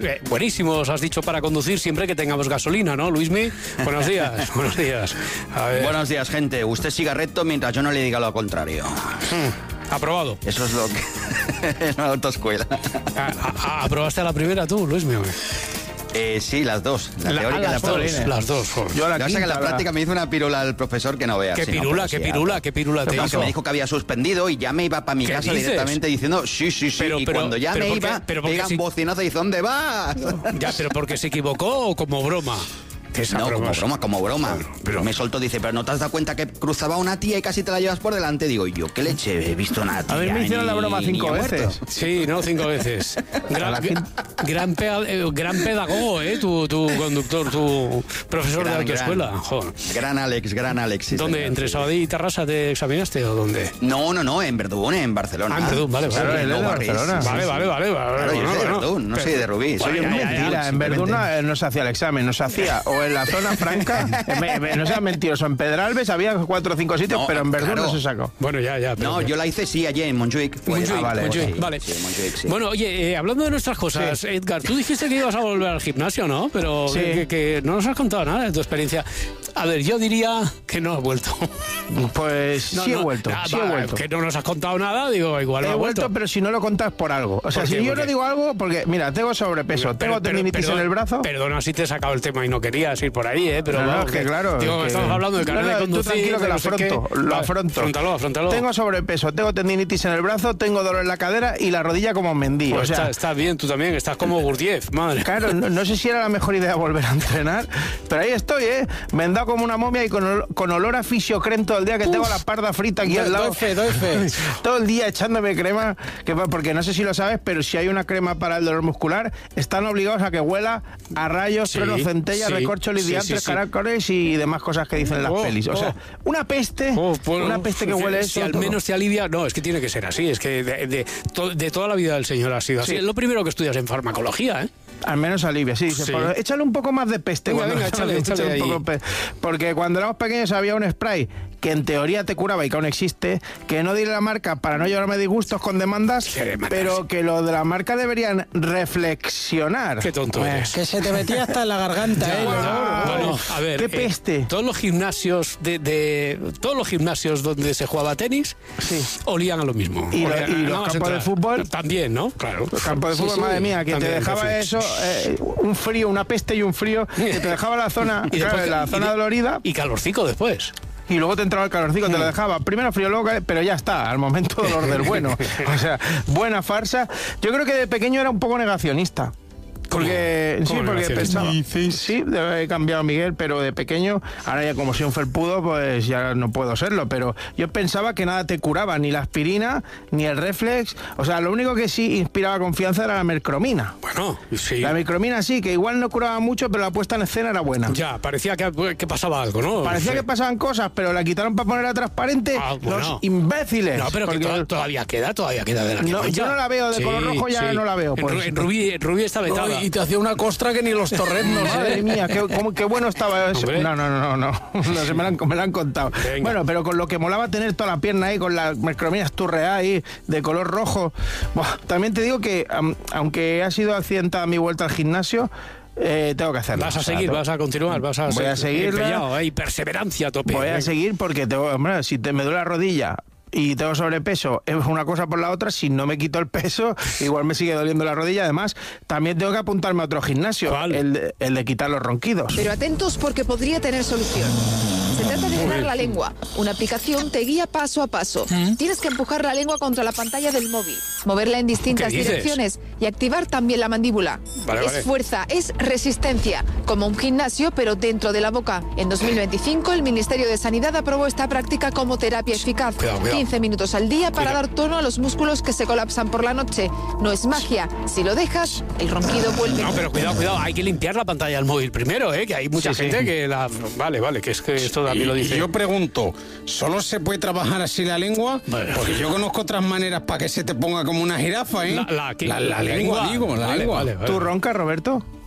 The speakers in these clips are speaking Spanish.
buenísimos, has dicho, para conducir siempre que tengamos gasolina, ¿no, Luismi? Buenos días, buenos días. A ver. Buenos días, gente. Usted siga recto mientras yo no le diga lo contrario. Aprobado. Eso es lo que... es una autoescuela. ¿Aprobaste a la primera tú, Luismi? Sí, las dos. La teórica y la práctica. Las dos. Yo la quinta, que la práctica me hizo una pirula al profesor que no veas. ¿Qué pirula te hizo? Que me dijo que había suspendido y ya me iba para mi casa directamente diciendo sí. Y cuando ya me iba, pegan bocinazo y dice, ¿dónde vas? Ya, pero porque se equivocó o como broma. No, como broma. Pero me soltó, dice, pero ¿no te has dado cuenta que cruzaba una tía y casi te la llevas por delante? Digo, yo, ¿qué leche? He visto una tía. A ver, me hicieron la broma 5 veces. Sí, no, 5 veces. Gran pedagogo, tu conductor, tu profesor de autoescuela. Gran Alex. Sí, ¿Dónde? ¿Entre Sabadell y Tarrasa te examinaste o dónde? No, en Verdún, en Barcelona. En Verdún, vale. Claro, en Barcelona. Vale. Claro, yo soy de Verdún, no soy de Rubí. Soy un mentira, en Verdún no se hacía el examen, no se hacía en la zona franca, no seas mentiroso, en Pedralbes había 4 o 5 sitios, pero en Verdún no se sacó. Bueno, ya. No, yo la hice allí en Montjuic. Vale. Sí. Bueno, oye, hablando de nuestras cosas, Edgar, tú dijiste que ibas a volver al gimnasio, ¿no? Pero que no nos has contado nada de tu experiencia. A ver, yo diría que no has vuelto. Pues sí he vuelto. Que no nos has contado nada, digo, igual he vuelto, pero si no lo contas por algo. O sea, si yo no digo algo, porque mira, tengo sobrepeso, tengo tendinitis en el brazo. Perdona si te he sacado el tema y no querías ir por ahí, pero no, es que claro. Digo, estamos hablando de carnet de conducir. Tú tranquilo que lo afronto. Afrontalo. Tengo sobrepeso, tengo tendinitis en el brazo, tengo dolor en la cadera y la rodilla como Mendy. Pues está bien, tú también, estás como Gurdjieff, madre. Claro, no sé si era la mejor idea volver a entrenar, pero ahí estoy, me he dado como una momia y con olor a fisiocrem todo el día, que tengo la parda frita aquí al lado. Doy fe. Todo el día echándome crema, porque no sé si lo sabes, pero si hay una crema para el dolor muscular, están obligados a que huela a rayos, truenos, centellas, recorchos, diantres, caracoles y demás cosas que dicen en las pelis. O sea, una peste que huele eso. Si al menos te alivia. No, es que tiene que ser así. Es que de toda la vida del señor ha sido así. Es lo primero que estudias en farmacología, ¿eh? Al menos alivia, sí. Échale un poco más de peste. Venga, échale un poco porque cuando éramos pequeños había un spray que en teoría te curaba y que aún existe, que no diré la marca para no llevarme disgustos con demandas, pero que lo de la marca deberían reflexionar. Qué tonto eres. Que se te metía hasta en la garganta, Bueno, a ver, qué peste. Todos los gimnasios todos los gimnasios donde se jugaba tenis olían a lo mismo. Y los campos de fútbol también, ¿no? Claro. Los campos de fútbol, madre mía, que también, te dejaba eso, un frío, una peste y un frío, que te dejaba la zona, la zona dolorida. Y calorcico después. Y luego te entraba el calorcico, te lo dejaba primero frío, luego, pero ya está, al momento dolor del bueno. O sea, buena farsa. Yo creo que de pequeño era un poco negacionista. Porque pensaba, sí, he cambiado Miguel, pero de pequeño, ahora ya como soy un felpudo, pues ya no puedo serlo, pero yo pensaba que nada te curaba, ni la aspirina, ni el Reflex, o sea, lo único que sí inspiraba confianza era la mercromina. Bueno, sí. La mercromina sí, que igual no curaba mucho, pero la puesta en escena era buena. Ya, parecía que pasaba algo, ¿no? Parecía que pasaban cosas, pero la quitaron para ponerla transparente, los imbéciles. No, pero porque todavía queda de la que yo no la veo, de color rojo ya no la veo. Pues. En Rubí está vetada. Y te hacía una costra que ni los torreznos. Madre mía, qué bueno estaba eso. No, se me la han contado. Venga. Bueno, pero con lo que molaba tener toda la pierna ahí, con la mercromina esturreada ahí, de color rojo. Buah, también te digo que, aunque ha sido accidentada mi vuelta al gimnasio, tengo que hacerlo. Vas a seguir, vas a continuar, voy a seguir. Hay perseverancia a tope. Voy a seguir porque si me duele la rodilla y tengo sobrepeso, es una cosa por la otra. Si no me quito el peso, igual me sigue doliendo la rodilla. Además, también tengo que apuntarme a otro gimnasio, el de quitar los ronquidos. Pero atentos, porque podría tener solución. Se trata de frenar la lengua. Una aplicación te guía paso a paso. Tienes que empujar la lengua contra la pantalla del móvil, moverla en distintas direcciones y activar también la mandíbula. Es fuerza, es resistencia, como un gimnasio, pero dentro de la boca. En 2025, el Ministerio de Sanidad aprobó esta práctica como terapia eficaz. 15 minutos al día para dar tono a los músculos que se colapsan por la noche. No es magia. Si lo dejas, el ronquido vuelve. No, pero cuidado. Hay que limpiar la pantalla del móvil primero, que hay mucha gente que la... Vale, que es que esto también lo dice. Y yo pregunto, ¿solo se puede trabajar así la lengua? Porque yo conozco otras maneras para que se te ponga como una jirafa, ¿eh? La lengua, digo, la lengua. ¿Tú roncas, Roberto?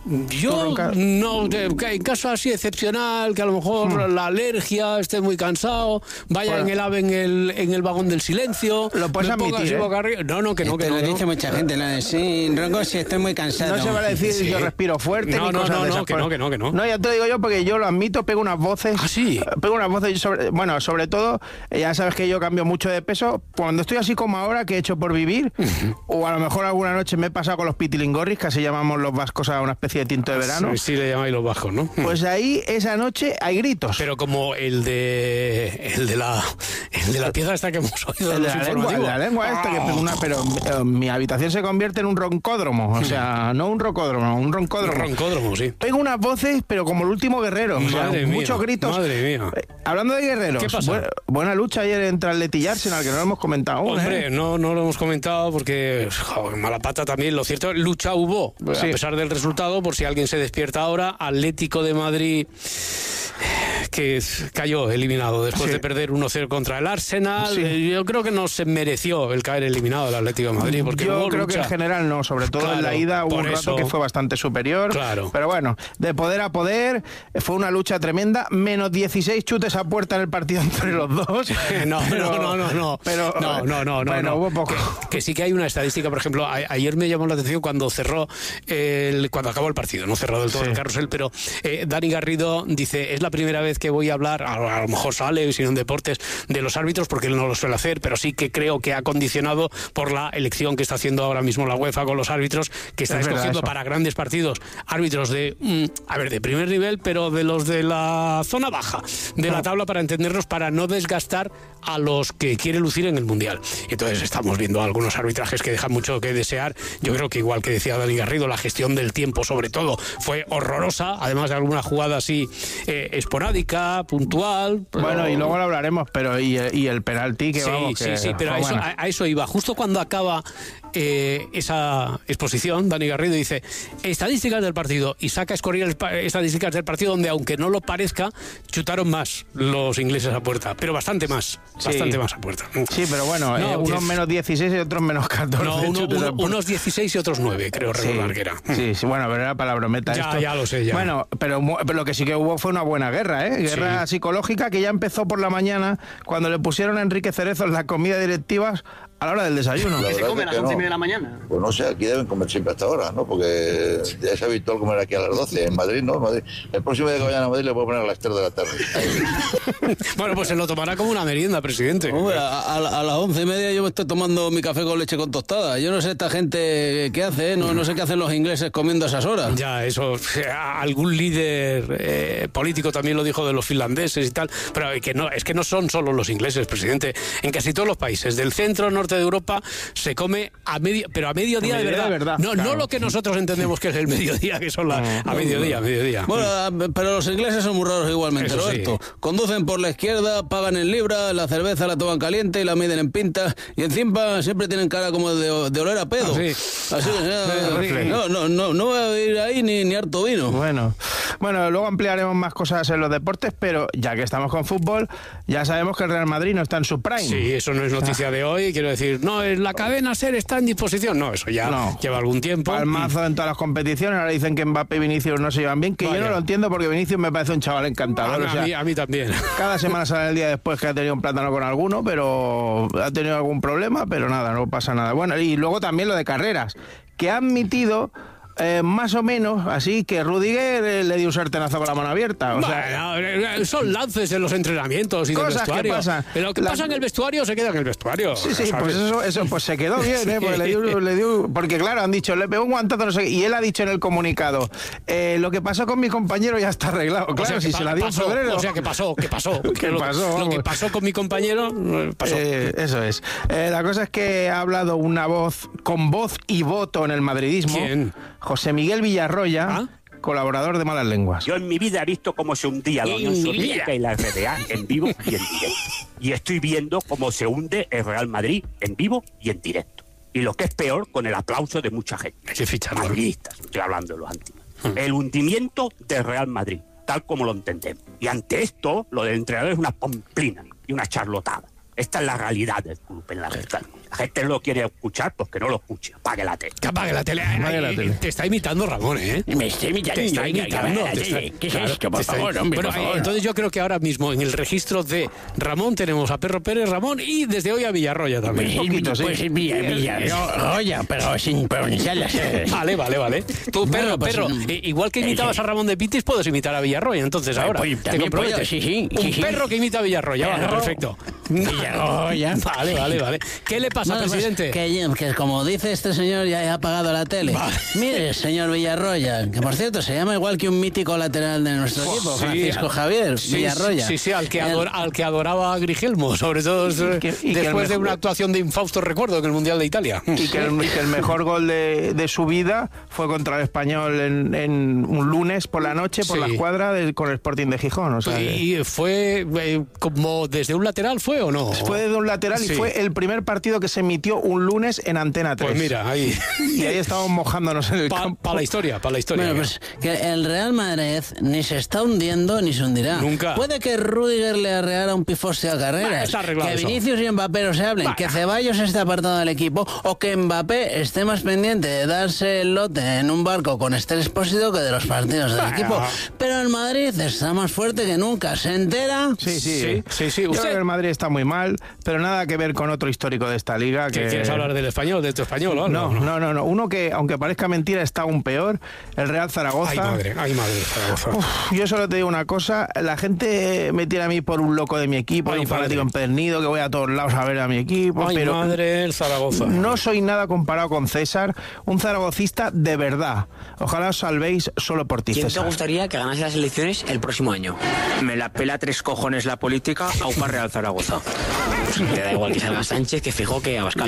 Yo no, en caso así excepcional, que a lo mejor la alergia, esté muy cansado, vaya en el AVE en el vagón del silencio. Lo puedes admitir, ¿eh? No, que no. Lo dice mucha gente, sí, Ronco, si estoy muy cansado. No se va a decir yo respiro fuerte ni cosas de esas. Que no. No, ya te lo digo yo porque yo lo admito, pego unas voces. ¿Ah, sí? Pego unas voces sobre todo, ya sabes que yo cambio mucho de peso. Cuando estoy así como ahora, que he hecho por vivir, o a lo mejor alguna noche me he pasado con los pitilingorris, que así llamamos los vascos a una especie de tinto de verano. Sí, le llamáis los bajos, ¿no? Pues ahí, esa noche, hay gritos. Pero como el de la pieza esta que hemos oído. El de la lengua esta, que pega pero mi habitación se convierte en un roncódromo. O sea, no un rocódromo, un roncódromo. Roncódromo, sí. Pego unas voces, pero como el último guerrero. O sea, muchos gritos. Madre mía. Hablando de guerreros, ¿qué pasa? Buena lucha ayer entre Atleti y Arsenal, que no lo hemos comentado aún. Hombre, no lo hemos comentado porque mala pata también. Lo cierto, lucha hubo, sí. A pesar del resultado, por si alguien se despierta ahora. Atlético de Madrid, que cayó eliminado después de perder 1-0 contra el Arsenal. Sí. Yo creo que no se mereció el caer eliminado el Atlético de Madrid. Porque yo creo que en general no, sobre todo en la ida hubo un rato que fue bastante superior. Claro. Pero bueno, de poder a poder, fue una lucha tremenda. Menos 16 chutes a puerta en el partido entre los dos. No. Bueno, hubo poco. Que sí que hay una estadística, por ejemplo, ayer me llamó la atención cuando cuando acabó el partido, no cerró del todo el carrusel, pero Dani Garrido dice, es la primera vez que voy a hablar, a lo mejor sale, si no en deportes, de los árbitros, porque él no lo suele hacer, pero sí que creo que ha condicionado por la elección que está haciendo ahora mismo la UEFA con los árbitros, que está escogiendo para grandes partidos árbitros de primer nivel, pero de los de la zona baja de la tabla, para entendernos, para no desgastar a los que quiere lucir en el Mundial. Entonces estamos viendo algunos arbitrajes que dejan mucho que desear. Yo creo que, igual que decía Dani Garrido, la gestión del tiempo sobre todo fue horrorosa, además de alguna jugada así esporádica, puntual. Bueno, y luego lo hablaremos, pero y el penalti que sí, pero a eso iba. Justo cuando acaba esa exposición, Dani Garrido dice estadísticas del partido, y saca a escorrer estadísticas del partido donde, aunque no lo parezca, chutaron más los ingleses a puerta, pero bastante más a puerta. Sí, pero bueno, unos menos 16 y otros menos 14. No, unos 16 y otros 9, creo recordar que era. Sí, bueno, pero era para la brometa esto. Ya lo sé, ya. Bueno, pero lo que sí que hubo fue una buena guerra, ¿eh? Guerra psicológica, que ya empezó por la mañana, cuando le pusieron a Enrique Cerezo la comida directiva a la hora del desayuno. ¿Que se come a las 11:30 de la mañana? Pues no sé, aquí deben comer siempre hasta ahora, ¿no? Porque ya es habitual comer aquí a las 12. En Madrid, ¿no? El próximo día que vayan a Madrid le puedo poner a las 3 de la tarde. Bueno, pues se lo tomará como una merienda, presidente. Hombre, a las 11:30 yo me estoy tomando mi café con leche con tostada. Yo no sé esta gente qué hace, ¿eh? No sé qué hacen los ingleses comiendo a esas horas. Ya, eso, algún líder político también lo dijo de los finlandeses y tal, pero es que no son solo los ingleses, presidente. En casi todos los países del centro, norte de Europa, se come a mediodía de verdad. No lo que nosotros entendemos que es el mediodía, que son a mediodía. Bueno, pero los ingleses son muy raros igualmente, Roberto. Sí. Conducen por la izquierda, pagan en libras, la cerveza la toman caliente y la miden en pintas, y encima siempre tienen cara como de oler a pedo. Así que no voy a ir ahí ni harto vino. Bueno, luego ampliaremos más cosas en los deportes, pero ya que estamos con fútbol, ya sabemos que el Real Madrid no está en su prime. Sí, eso no es noticia de hoy, quiero decir, la cadena SER está en disposición. No, eso ya lleva algún tiempo. Palmazo en todas las competiciones. Ahora dicen que Mbappé y Vinicius no se llevan bien, que yo no lo entiendo, porque Vinicius me parece un chaval encantador. A mí también. Cada semana sale el día después que ha tenido un plátano con alguno, pero ha tenido algún problema, pero nada, no pasa nada. Bueno, y luego también lo de carreras, que ha admitido más o menos así que Rudiger le dio un sartenazo con la mano abierta. Son lances en los entrenamientos y del vestuario. Que pasan. Lo que pasa en el vestuario se queda en el vestuario. Sí, pues eso pues se quedó bien, ¿eh? Porque le dio, porque claro, han dicho, le pegó un guantazo, no sé qué, y él ha dicho en el comunicado, lo que pasó con mi compañero ya está arreglado. Claro, si se la dio en febrero. O sea, ¿qué pasó? Lo que pasó con mi compañero, pasó. Eso es. La cosa es que ha hablado una voz con voz y voto en el madridismo. ¿Quién? José Miguel Villarroya, colaborador de Malas Lenguas. Yo en mi vida he visto cómo se hundía la Unión Soviética y la RDA en vivo y en directo. Y estoy viendo cómo se hunde el Real Madrid en vivo y en directo. Y lo que es peor, con el aplauso de mucha gente. Hay que ficharlo. Madridistas, estoy hablando de los antiguos. El hundimiento del Real Madrid, tal como lo entendemos. Y ante esto, lo del entrenador es una pamplina y una charlotada. Esta es la realidad del club en la realidad. La gente no lo quiere escuchar, pues que no lo escuche. Apague la tele. Que apague la tele. Te está imitando Ramón, ¿eh? Me está imitando. Te está imitando. ¿Qué es esto? Por favor, hombre, bueno, por favor. Entonces yo creo que ahora mismo en el registro de Ramón tenemos a Perro Pérez, Ramón y desde hoy a Villarroya también. Pues Villarroya, pero sin pronunciar las R's. Vale. Tú, Perro, igual que imitabas a Ramón de Pitis, puedes imitar a Villarroya. Entonces ahora te comprometes. Un perro que imita a Villarroya. Vale, perfecto. Villarroya. Vale. ¿Qué le pasa, presidente? Que como dice este señor, ya ha apagado la tele. Vale. Mire, señor Villarroya, que por cierto se llama igual que un mítico lateral de nuestro equipo, Francisco Javier Villarroya. Sí, al que adoraba a Grigelmo, sobre todo después de una actuación de infausto recuerdo en el Mundial de Italia. Y que el mejor gol de su vida fue contra el Español en un lunes por la noche, por la escuadra con el Sporting de Gijón. O sea, ¿Y fue como desde un lateral fue o no? Fue desde un lateral y fue el primer partido que se emitió un lunes en Antena 3. Pues mira, ahí. Y ahí estábamos mojándonos en el campo. Para la historia. Bueno, pues que el Real Madrid ni se está hundiendo ni se hundirá. Nunca. Puede que Rüdiger le arreara un pifoste a Carreras, que Vinicius y Mbappé no se hablen, que Ceballos esté apartado del equipo o que Mbappé esté más pendiente de darse el lote en un barco con Esther Expósito que de los partidos del equipo. Pero el Madrid está más fuerte que nunca. ¿Se entera? Sí. Yo creo que el Madrid está muy mal, pero nada que ver con otro histórico de esta liga. ¿Quieres hablar del Español, de tu Español? No. Uno que, aunque parezca mentira, está aún peor, el Real Zaragoza. Ay madre, Zaragoza. Yo solo te digo una cosa, la gente me tiene a mí por un loco de mi equipo, un fanático empedernido, que voy a todos lados a ver a mi equipo. Ay, pero madre, el Zaragoza. No soy nada comparado con César, un zaragocista de verdad. Ojalá os salvéis solo por ti, ¿Quién César. te gustaría que ganase las elecciones el próximo año? Me la pela 3 cojones la política, aupa Real Zaragoza. Te da igual que salga Sánchez, que Feijóo, que Abascal.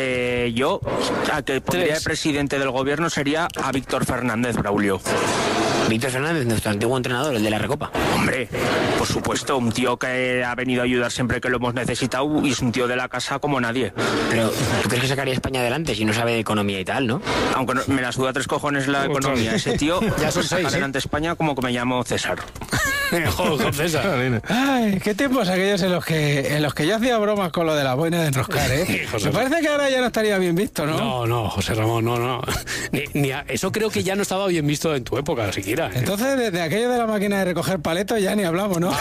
Yo, a que pondría de presidente del gobierno sería a Víctor Fernández, Braulio. Víctor Fernández, nuestro antiguo entrenador, el de la Recopa. Hombre, por supuesto, un tío que ha venido a ayudar siempre que lo hemos necesitado y es un tío de la casa como nadie. Pero, ¿tú crees que sacaría España adelante si no sabe de economía y tal, no? Aunque me la suda 3 cojones la economía. Ese tío ya son 6, adelante España como que me llamo César. Joder, César. Ay, qué tiempos aquellos en los que yo hacía bromas con lo de la boina de enroscar, ¿eh? Me parece que ahora ya no estaría bien visto, ¿no? No, José Ramón, no. Eso creo que ya no estaba bien visto en tu época, siquiera. Entonces, desde aquello de la máquina de recoger paletos ya ni hablamos, ¿no?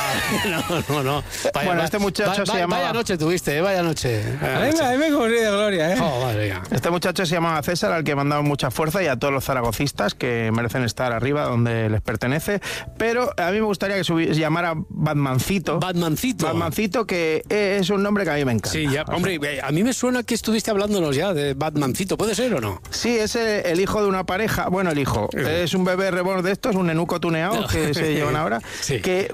No. Bueno, este muchacho se llamaba... Vaya noche tuviste, vaya noche. A mí me cubrí de gloria, ¿eh? Madre mía. Este muchacho se llamaba César, al que mandamos mucha fuerza, y a todos los zaragocistas que merecen estar arriba donde les pertenece. Pero a mí me gustaría que se llamara Batmancito. Batmancito, que es un nombre que a mí me encanta. Sí, ya, hombre, a mí me suena que estuviste hablándonos ya de Batmancito, ¿puede ser o no? Sí, es el hijo de una pareja, bueno, el hijo, es un bebé reborn de estos, un nenuco tuneado que se llevan ahora, que...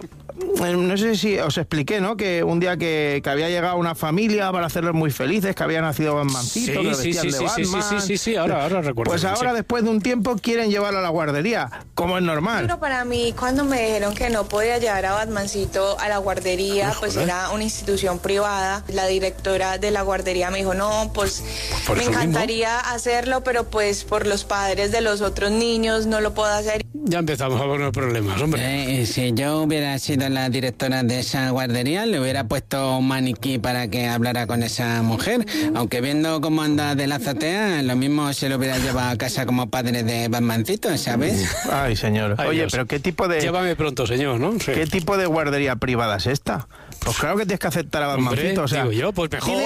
No sé si os expliqué, ¿no? Que un día que había llegado una familia para hacerlos muy felices, que había nacido Batmancito, que vestían de Batman. Sí, ahora recuerdo. Pues ahora, después de un tiempo, quieren llevarlo a la guardería, como es normal. Pero para mí, cuando me dijeron que no podía llevar a Batmancito a la guardería, pues era una institución privada. La directora de la guardería me dijo, no, pues me encantaría hacerlo, pero pues por los padres de los otros niños no lo puedo hacer. Ya empezamos a poner problemas, hombre. Si yo hubiera sido la directora de esa guardería, le hubiera puesto un maniquí para que hablara con esa mujer, aunque viendo cómo anda de la azotea, lo mismo se lo hubiera llevado a casa como padre de Batmancito, ¿sabes? Ay, señor. Oye, Dios. Pero ¿qué tipo de... Llévame pronto, señor, ¿no? Sí. ¿Qué tipo de guardería privada es esta? Pues claro que tienes que aceptar a Batmancito, o sea... Digo yo, pues mejor.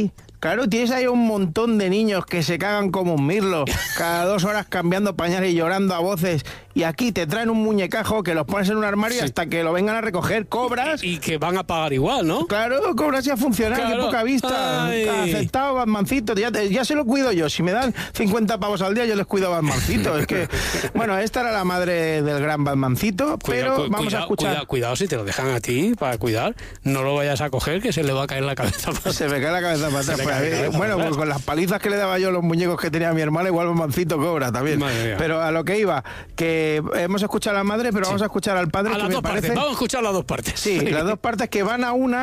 Tienes ahí un montón de niños que se cagan como un mirlo, cada 2 horas cambiando pañales y llorando a voces, y aquí te traen un muñecajo que los pones en un armario hasta que lo vengan a recoger, cobras... Y que van a pagar igual, ¿no? Claro, cobras y a funcionar, claro. Qué poca vista. Aceptado, Batmancito, ya se lo cuido yo. Si me dan 50 pavos al día, yo les cuido a Batmancito. Es que, bueno, esta era la madre del gran Batmancito, pero vamos a escuchar... Cuidado, si te lo dejan a ti para cuidar, no lo vayas a coger, que se le va a caer la cabeza para atrás. Se me cae la cabeza para atrás. Bueno, pues con las palizas que le daba yo a los muñecos que tenía mi hermana, igual Batmancito cobra también. Pero a lo que iba, que hemos escuchado a la madre, pero vamos a escuchar al padre. A las dos partes, vamos a escuchar las dos partes. Sí, las dos partes que van a una,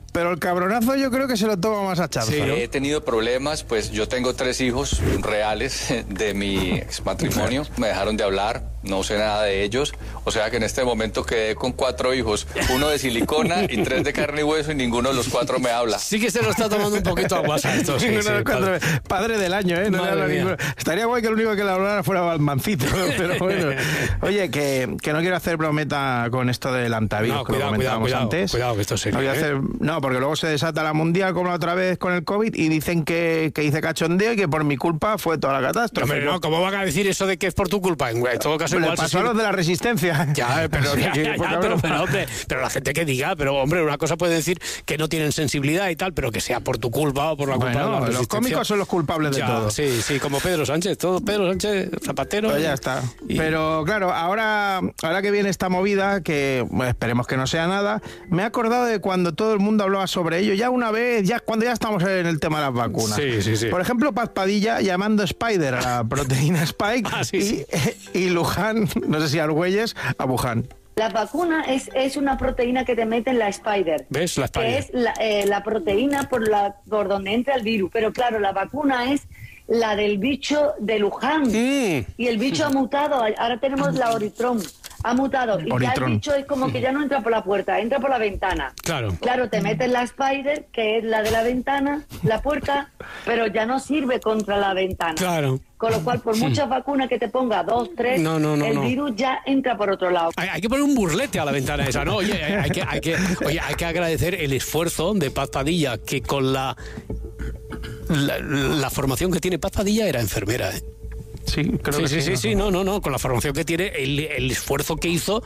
pero el cabronazo yo creo que se lo toma más a chanza. Sí, he tenido problemas, pues yo tengo 3 hijos reales de mi exmatrimonio. Me dejaron de hablar, no sé nada de ellos. O sea que en este momento quedé con 4 hijos, 1 de silicona y 3 de carne y hueso, y ninguno de los 4 me habla. Sí que se lo está tomando un poquito a WhatsApp esto. Sí, padre del año, ¿eh? No le habla ninguno. Estaría guay que el único que le hablara fuera Balmancito, pero bueno. Oye, que no quiero hacer brometa con esto del antivirus que lo comentábamos antes. Cuidado, que esto es serio. No, porque luego se desata la mundial como la otra vez con el COVID y dicen que hice cachondeo y que por mi culpa fue toda la catástrofe. Hombre, no, ¿cómo van a decir eso de que es por tu culpa? En todo caso, igual pasó a los de la Resistencia. Ya, pero pero la gente que diga, pero hombre, una cosa puede decir que no tienen sensibilidad y tal, pero que sea por tu culpa o por la culpa de la Resistencia. Los cómicos son los culpables de todo. Sí, como Pedro Sánchez, Pedro Sánchez, Zapatero. Pues ya está. Pero claro, ahora que viene esta movida, que bueno, esperemos que no sea nada, me he acordado de cuando todo el mundo hablaba sobre ello, ya una vez, cuando ya estamos en el tema de las vacunas. Sí. Por ejemplo, Paz Padilla llamando Spider a la proteína Spike y Luján, no sé si Argüelles, a Wuhan. La vacuna es una proteína que te mete en la Spider. ¿Ves? La Spider. Que es la proteína por donde entra el virus. Pero claro, la vacuna es la del bicho de Wuhan. Y el bicho ha mutado. Ahora tenemos la Omicron. Ha mutado. Y ya el bicho es como que ya no entra por la puerta, entra por la ventana. Claro, te metes la Spider, que es la de la ventana, la puerta, pero ya no sirve contra la ventana. Claro. Con lo cual, por muchas vacunas que te ponga, 2, 3, el virus ya entra por otro lado. Hay que poner un burlete a la ventana esa, ¿no? Oye, hay que agradecer el esfuerzo de Paz Padilla, que con la formación que tiene Paz Padilla era enfermera, ¿eh? Sí, creo que sí. Sí, no, con la formación que tiene, el esfuerzo que hizo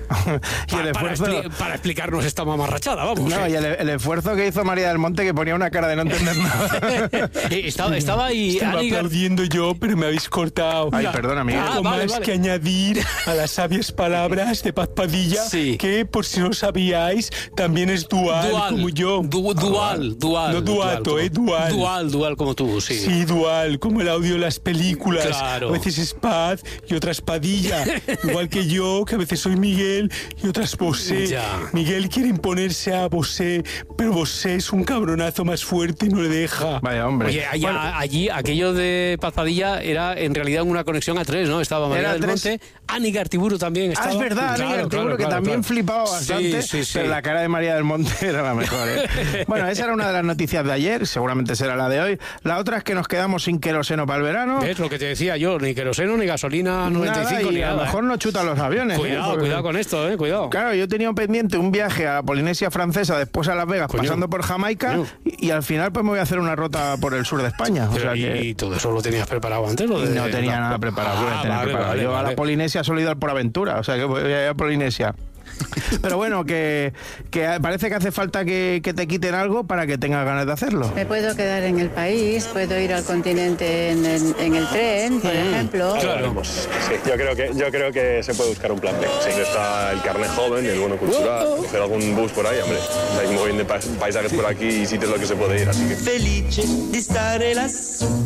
para explicarnos esta mamarrachada, vamos. No, y el esfuerzo que hizo María del Monte, que ponía una cara de no entender nada. Estaba ahí... Estaba aplaudiendo yo, pero me habéis cortado. Ay, perdona, Miguel. Algo más que añadir a las sabias palabras de Paz Padilla, que, por si no sabíais, también es dual como yo. Dual. No duato, dual. Dual como tú, sí. Sí, dual, como el audio de las películas. Claro. A veces es Paz y otras Padilla. Igual que yo, que a veces soy Miguel y otras Bosé. Miguel quiere imponerse a Bosé, pero Bosé es un cabronazo más fuerte y no le deja. Vaya, hombre. Oye, allí aquello de Paz Padilla era en realidad una conexión a 3, ¿no? Estaba María del Monte, Anígar Gartiburu también estaba. Es verdad, Anígar Gartiburu, que también flipaba bastante, pero la cara de María del Monte era la mejor, ¿eh? Bueno, esa era una de las noticias de ayer, seguramente será la de hoy. La otra es que nos quedamos sin queroseno para el verano. Es lo que te decía yo, ni queroseno, ni gasolina 95, nada, ni nada. A lo mejor no chutan los aviones. Cuidado con esto, cuidado. Claro, yo tenía pendiente un viaje a la Polinesia Francesa, después a Las Vegas, pasando por Jamaica, y al final pues me voy a hacer una ruta por el sur de España. Pero, ¿y todo eso lo tenías preparado antes? No tenía nada preparado. Yo a la Polinesia solo he ido por aventura, o sea que voy a ir a Polinesia. Pero bueno, que parece que hace falta que te quiten algo para que tengas ganas de hacerlo. Me puedo quedar en el país, puedo ir al continente en el tren, por ejemplo. Claro. Sí, yo creo que se puede buscar un plan B. Sí, está el carnet joven, el bono cultural, coger algún bus por ahí, hombre. Hay un montón de paisajes por aquí y sitios los que se puede ir, así que... Felice di stare lassù.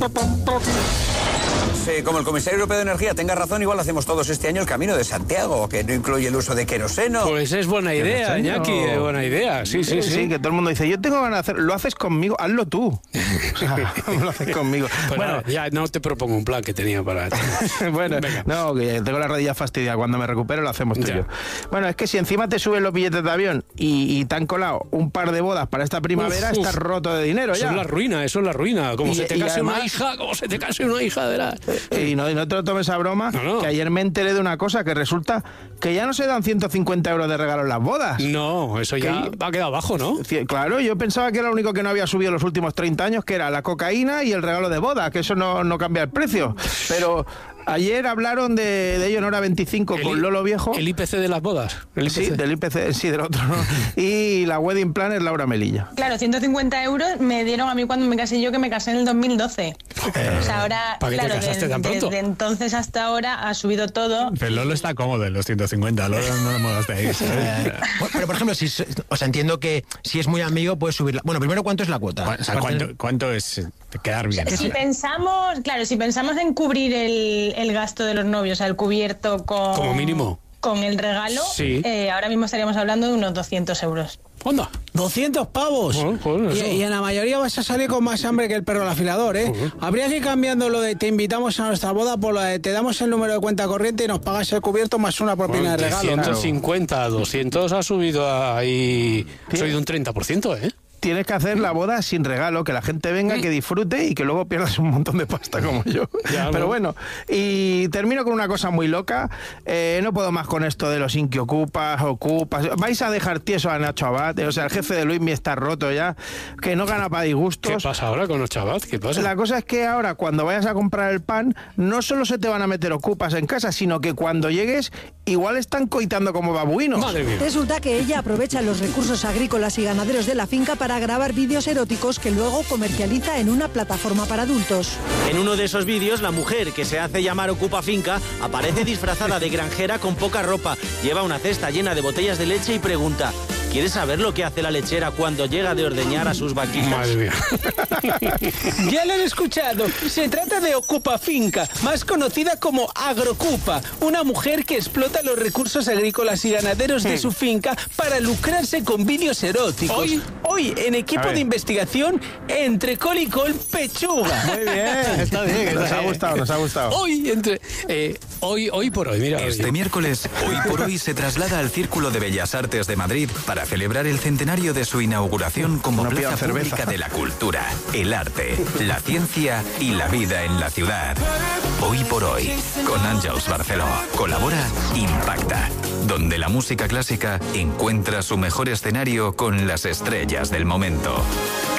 Como el comisario europeo de energía tenga razón, igual hacemos todos este año el Camino de Santiago, que no incluye el uso de queroseno. Pues es buena idea, Iñaki, buena idea. Sí, que todo el mundo dice, yo tengo ganas de hacer, lo haces conmigo, hazlo tú. O sea, lo haces conmigo. Pues bueno, ya no te propongo un plan que tenía para... Bueno, venga. No, que tengo la rodilla fastidiada, cuando me recupero lo hacemos tú y yo. Bueno, es que si encima te suben los billetes de avión y te han colado un par de bodas para esta primavera, estás roto de dinero ya. Eso es la ruina, como se te case una hija, verás. Y no te lo tomes a broma, que ayer me enteré de una cosa, que resulta que ya no se dan 150 euros de regalo en las bodas. No, eso ya ha quedado bajo, ¿no? Claro, yo pensaba que era lo único que no había subido en los últimos 30 años, que era la cocaína y el regalo de boda, que eso no cambia el precio. Pero... ayer hablaron de ello en Hora 25 con Lolo Viejo. ¿El IPC de las bodas? Sí, del IPC, sí, del otro, ¿no? Y la wedding planner Laura Melilla. Claro, 150 euros me dieron a mí cuando me casé yo, que me casé en el 2012. O sea, ahora, claro, desde entonces hasta ahora ha subido todo. Pero Lolo está cómodo en los 150, Lolo no lo molestéis. Pero, por ejemplo, entiendo que si es muy amigo puedes subirla. Bueno, primero, ¿cuánto es la cuota? O sea, ¿cuánto es quedar bien? Si pensamos en cubrir el gasto de los novios, o sea, el cubierto con... Como mínimo. con el regalo, Sí. Ahora mismo estaríamos hablando de unos 200 euros. ¿Onda? 200 pavos. Y en la mayoría vas a salir con más hambre que el perro al afilador, ¿eh? Habría que ir cambiando lo de te invitamos a nuestra boda por lo de te damos el número de cuenta corriente y nos pagas el cubierto más una propina de regalo. 150, 200 ha subido ahí. Ha subido un 30%, ¿eh? Tienes que hacer la boda sin regalo, que la gente venga, que disfrute y que luego pierdas un montón de pasta como yo. Pero bueno, y termino con una cosa muy loca. No puedo más con esto de los Inki ocupas. Vais a dejar tieso a Nacho Abad. O sea, el jefe de Luismi está roto ya, que no gana para disgustos. ¿Qué pasa ahora con Nacho Abad? ¿Qué pasa? La cosa es que ahora, cuando vayas a comprar el pan, no solo se te van a meter ocupas en casa, sino que cuando llegues, igual están coitando como babuinos. Madre mía. Resulta que ella aprovecha los recursos agrícolas y ganaderos de la finca para grabar vídeos eróticos que luego comercializa en una plataforma para adultos. En uno de esos vídeos, la mujer, que se hace llamar Ocupa Finca, aparece disfrazada de granjera con poca ropa, lleva una cesta llena de botellas de leche y pregunta: ¿quieres saber lo que hace la lechera cuando llega de ordeñar a sus vaquitas? Madre mía. Ya lo han escuchado. Se trata de Ocupa Finca, más conocida como Agrocupa, una mujer que explota los recursos agrícolas y ganaderos de su finca para lucrarse con vídeos eróticos. Hoy en equipo de investigación, entre col y col, pechuga. Muy bien, está bien. Nos ha gustado. Hoy por hoy, mira. Este miércoles, Hoy por Hoy se traslada al Círculo de Bellas Artes de Madrid para celebrar el centenario de su inauguración como plaza pública de la cultura, el arte, la ciencia y la vida en la ciudad. Hoy por Hoy, con Àngels Barceló. Colabora Impacta, donde la música clásica encuentra su mejor escenario con las estrellas del momento.